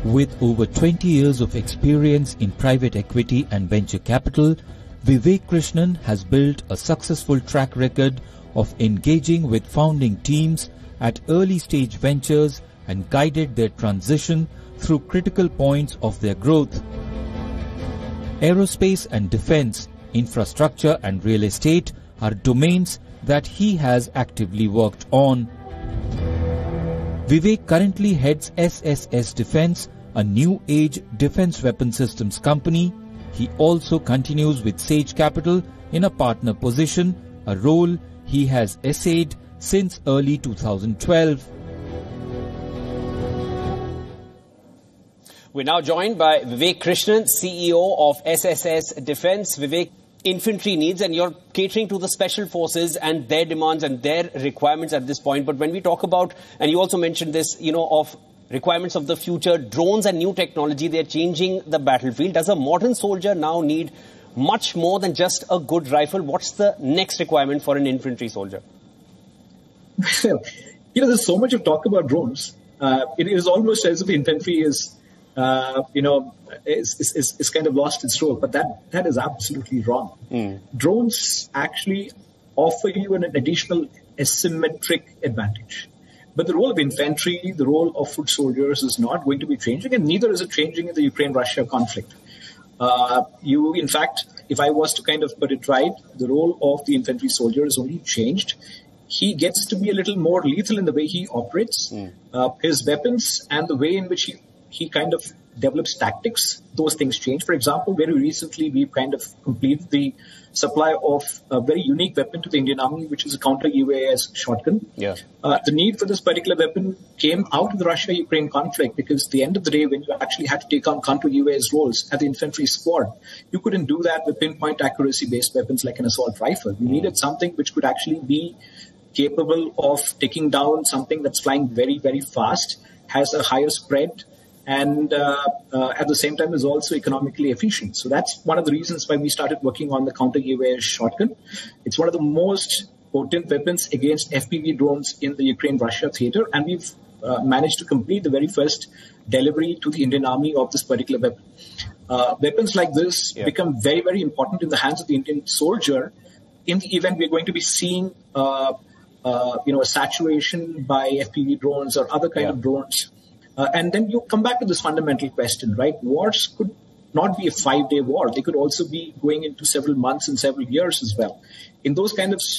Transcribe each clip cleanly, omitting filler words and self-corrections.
With over 20 years of experience in private equity and venture capital, Vivek Krishnan has built a successful track record of engaging with founding teams at early stage ventures and guided their transition through critical points of their growth. Aerospace and defense, infrastructure and real estate are domains that he has actively worked on. Vivek currently heads SSS Defense, a new age defense weapon systems company. He also continues with Sage Capital in a partner position, a role he has essayed since early 2012. We're now joined by Vivek Krishnan, CEO of SSS Defense. Vivek, infantry needs, and you're catering to the special forces and their demands and their requirements at this point. But when we talk about, and you also mentioned this, of requirements of the future, drones and new technology, they're changing the battlefield. Does a modern soldier now need much more than just a good rifle? What's the next requirement for an infantry soldier? There's so much of talk about drones. It is almost as if infantry is kind of lost its role, but that is absolutely wrong. Drones actually offer you an additional asymmetric advantage. But the role of infantry, the role of foot soldiers is not going to be changing, and neither is it changing in the Ukraine-Russia conflict. In fact, if I was to kind of put it right, the role of the infantry soldier is only changed. He gets to be a little more lethal in the way he operates, his weapons, and the way in which he kind of develops tactics. Those things change. For example, very recently, we've kind of completed the supply of a very unique weapon to the Indian Army, which is a counter-UAS shotgun. Yeah. The need for this particular weapon came out of the Russia-Ukraine conflict because at the end of the day, when you actually had to take on counter-UAS roles at the infantry squad, you couldn't do that with pinpoint accuracy-based weapons like an assault rifle. You needed something which could actually be capable of taking down something that's flying very, very fast, has a higher spread, and at the same time is also economically efficient. So that's one of the reasons why we started working on the counter-UAS shotgun. It's one of the most potent weapons against FPV drones in the Ukraine-Russia theater, and we've managed to complete the very first delivery to the Indian Army of this particular weapon. Weapons like this become very, very important in the hands of the Indian soldier in the event we're going to be seeing a saturation by FPV drones or other kind of drones. And then you come back to this fundamental question, right? Wars could not be a 5-day war. They could also be going into several months and several years as well. In those kind of,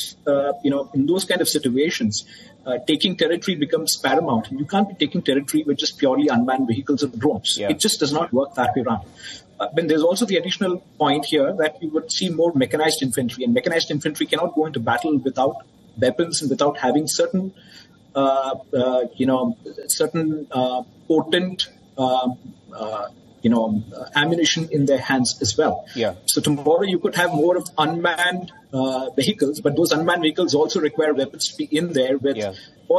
situations, taking territory becomes paramount. You can't be taking territory with just purely unmanned vehicles or drones. Yeah. It just does not work that way around. But there's also the additional point here that you would see more mechanized infantry, and mechanized infantry cannot go into battle without weapons and without having certain potent, ammunition in their hands as well. Yeah. So tomorrow you could have more of unmanned vehicles, but those unmanned vehicles also require weapons to be in there with